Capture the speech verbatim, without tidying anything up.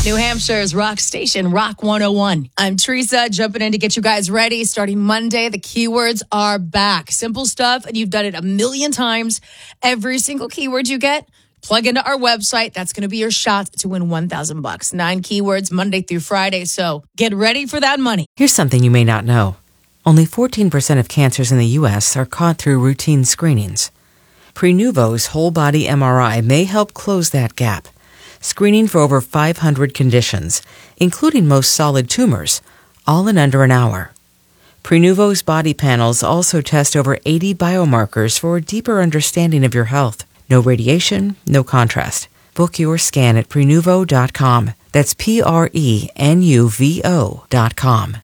New Hampshire's rock station, Rock one oh one. I'm Teresa, jumping in to get you guys ready. Starting Monday, the keywords are back. Simple stuff, and you've done it a million times. Every single keyword you get, plug into our website. That's going to be your shot to win one thousand bucks. Nine keywords, Monday through Friday. So get ready for that money. Here's something you may not know. Only fourteen percent of cancers in the U S are caught through routine screenings. Prenuvo's whole body M R I may help close that gap. Screening for over five hundred conditions, including most solid tumors, all in under an hour. Prenuvo's body panels also test over eighty biomarkers for a deeper understanding of your health. No radiation, no contrast. Book your scan at Prenuvo dot com. That's P R E N U V O dot com.